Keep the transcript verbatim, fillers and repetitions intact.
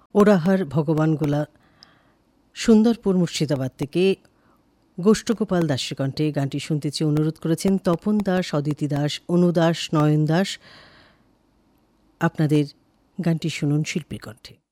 ওরাহার ভগবানগোলা সুন্দরপুর মুর্শিদাবাদ থেকে গোষ্ঠগোপাল দাসের কণ্ঠে গানটি শুনতে চেয়ে অনুরোধ করেছেন তপন দাস, অদিতি দাস, অনু দাস, নয়ন দাস। আপনাদের গানটি শুনুন শিল্পীর কণ্ঠে।